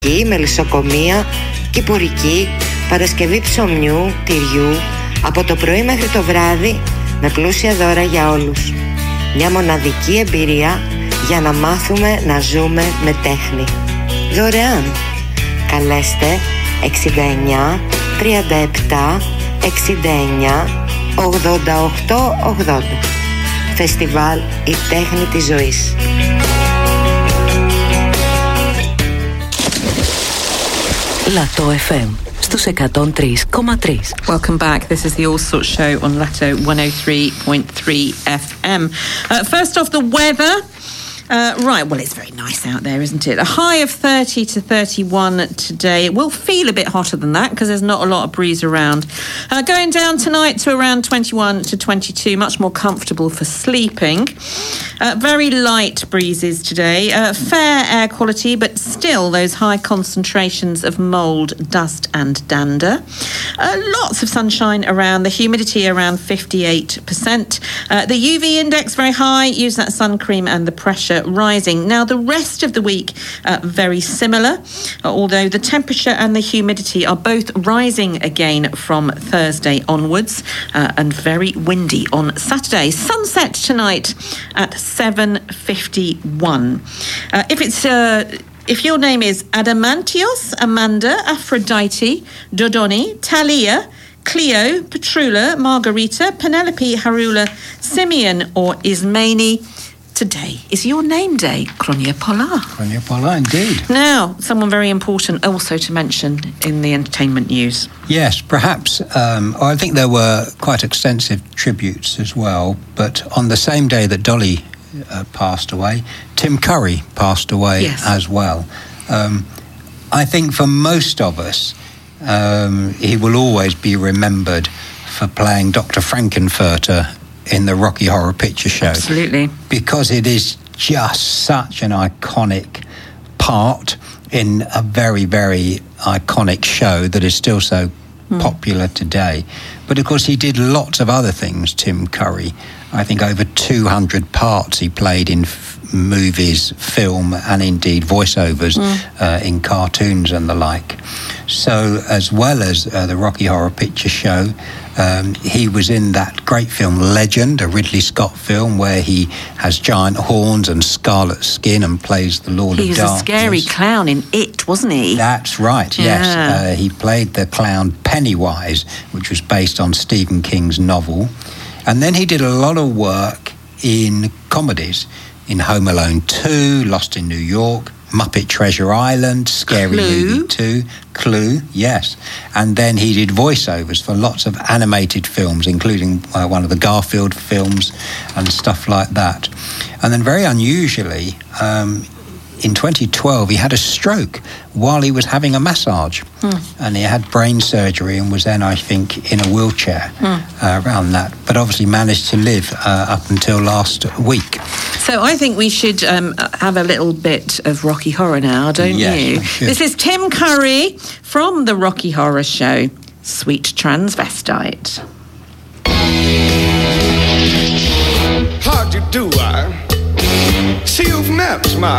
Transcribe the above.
μελισσοκομεία, κυπουρική, Παρασκευή ψωμιού, τυριού, από το πρωί μέχρι το βράδυ, με πλούσια δώρα για όλους. Μια μοναδική εμπειρία για να μάθουμε να ζούμε με τέχνη. Δωρεάν. Καλέστε 69 37 69 88 80. Φεστιβάλ «Η τέχνη της ζωής». Lato FM στους 103,3. Welcome back. This is the All Sorts Show on Lato 103.3 FM. First off, the weather. Right, well, it's very nice out there, isn't it? A high of 30 to 31 today. It will feel a bit hotter than that because there's not a lot of breeze around. Going down tonight to around 21 to 22, much more comfortable for sleeping. Very light breezes today. Fair air quality, but still those high concentrations of mould, dust and dander. Lots of sunshine around, the humidity around 58%. The UV index very high, use that sun cream, and the pressure rising. Now, the rest of the week, very similar, although the temperature and the humidity are both rising again from Thursday onwards, and very windy on Saturday. Sunset tonight at 7:51. If your name is Adamantios, Amanda, Aphrodite, Dodoni, Talia, Cleo, Petrula, Margarita, Penelope, Harula, Simeon or Ismeni, today is your name day, Kronia Polar. Kronia Polar, indeed. Now, someone very important also to mention in the entertainment news. Yes, perhaps. I think there were quite extensive tributes as well, but on the same day that Dolly passed away, Tim Curry passed away as well. I think for most of us, he will always be remembered for playing Dr. Frankenfurter in the Rocky Horror Picture Show. Absolutely. Because it is just such an iconic part in a very, very iconic show that is still so popular today. But of course he did lots of other things, Tim Curry. I think over 200 parts he played in movies, film, and indeed voiceovers in cartoons and the like. So as well as the Rocky Horror Picture Show, he was in that great film Legend, a Ridley Scott film where he has giant horns and scarlet skin and plays the Lord of Darkness. He was a scary clown in It, wasn't he? That's right, yes. He played the clown Pennywise, which was based on Stephen King's novel. And then he did a lot of work in comedies, in Home Alone 2, Lost in New York, Muppet Treasure Island, Scary Movie 2, Clue, yes. And then he did voiceovers for lots of animated films, including one of the Garfield films and stuff like that. And then very unusually, in 2012, he had a stroke while he was having a massage. And he had brain surgery and was then, I think, in a wheelchair around that. But obviously managed to live up until last week. So I think we should have a little bit of Rocky Horror now, don't you? This is Tim Curry from the Rocky Horror Show, Sweet Transvestite. How do you do, see you've met my